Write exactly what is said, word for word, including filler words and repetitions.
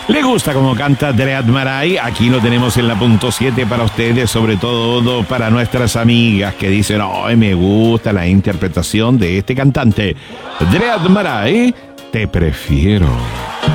¿Le gusta cómo canta Dread Marai? Aquí lo tenemos en la punto siete para ustedes, sobre todo para nuestras amigas que dicen, ¡ay, me gusta la interpretación de este cantante! Dread Marai, te prefiero.